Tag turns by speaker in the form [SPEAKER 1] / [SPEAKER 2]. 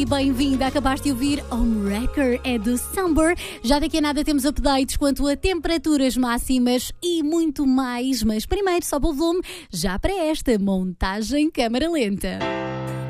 [SPEAKER 1] e bem-vinda. Acabaste de ouvir Homewrecker, é do Somber. Já daqui a nada temos updates quanto a temperaturas máximas e muito mais. Mas primeiro, sobe o volume já para esta montagem câmara lenta.